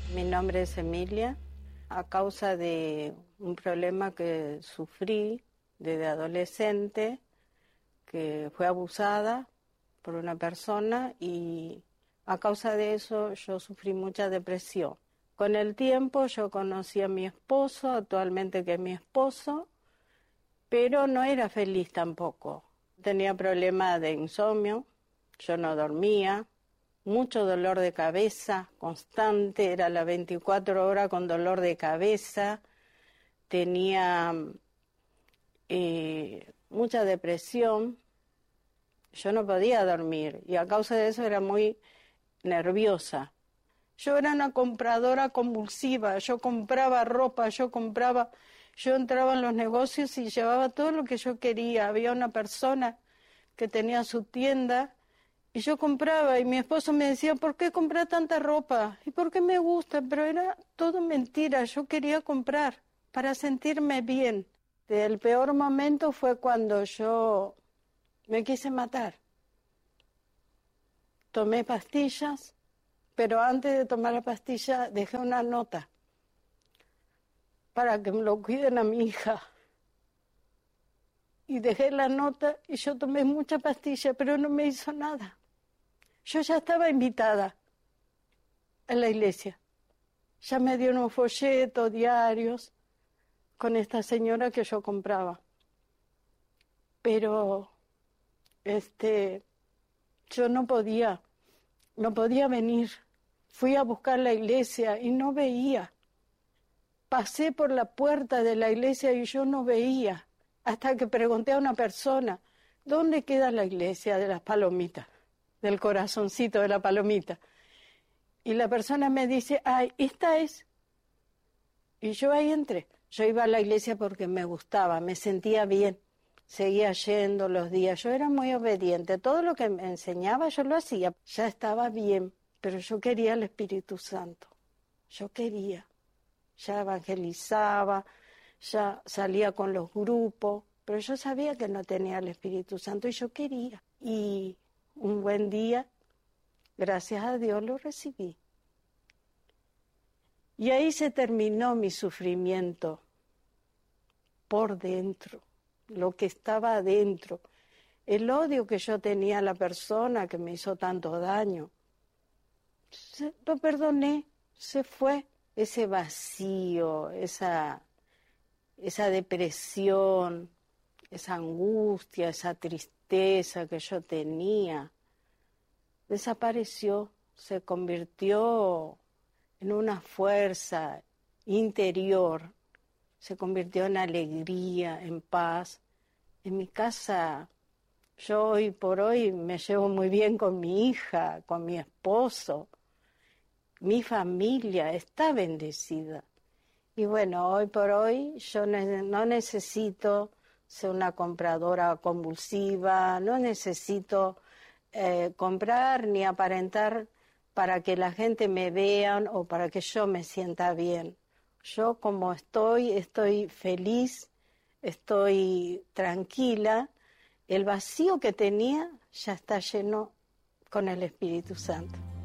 Mi nombre es Emilia. A causa de un problema que sufrí desde adolescente, que fue abusada por una persona y a causa de eso yo sufrí mucha depresión. Con el tiempo yo conocí a mi esposo, actualmente que es mi esposo, pero no era feliz tampoco. Tenía problemas de insomnio, yo no dormía, mucho dolor de cabeza constante, era las 24 horas con dolor de cabeza, tenía mucha depresión, yo no podía dormir y a causa de eso era muy nerviosa. Yo era una compradora compulsiva, yo compraba ropa, yo entraba en los negocios y llevaba todo lo que yo quería. Había una persona que tenía su tienda y yo compraba y mi esposo me decía, ¿por qué comprar tanta ropa? ¿Y por qué me gusta? Pero era todo mentira, yo quería comprar para sentirme bien. El peor momento fue cuando yo me quise matar. Tomé pastillas, pero antes de tomar la pastilla dejé una nota para que me lo cuiden a mi hija. Y dejé la nota y yo tomé mucha pastilla, pero no me hizo nada. Yo ya estaba invitada a la iglesia. Ya me dieron un folleto, diarios, con esta señora que yo compraba. Pero, yo no podía venir. Fui a buscar la iglesia y no veía. Pasé por la puerta de la iglesia y yo no veía. Hasta que pregunté a una persona, ¿dónde queda la iglesia de las palomitas? Del corazoncito de la palomita. Y la persona me dice, ay, esta es. Y yo ahí entré. Yo iba a la iglesia porque me gustaba, me sentía bien. Seguía yendo los días. Yo era muy obediente. Todo lo que me enseñaba yo lo hacía. Ya estaba bien, pero yo quería el Espíritu Santo. Yo quería. Ya evangelizaba, ya salía con los grupos, pero yo sabía que no tenía el Espíritu Santo y yo quería. Y un buen día, gracias a Dios, lo recibí. Y ahí se terminó mi sufrimiento por dentro, lo que estaba adentro, el odio que yo tenía a la persona que me hizo tanto daño. Lo perdoné, se fue ese vacío, esa depresión, esa angustia, esa tristeza que yo tenía, desapareció, se convirtió en una fuerza interior, se convirtió en alegría, en paz. En mi casa, yo hoy por hoy me llevo muy bien con mi hija, con mi esposo, mi familia está bendecida. Y bueno, hoy por hoy yo no necesito ser una compradora convulsiva, no necesito comprar ni aparentar para que la gente me vea o para que yo me sienta bien. Yo como estoy feliz, estoy tranquila. El vacío que tenía ya está lleno con el Espíritu Santo.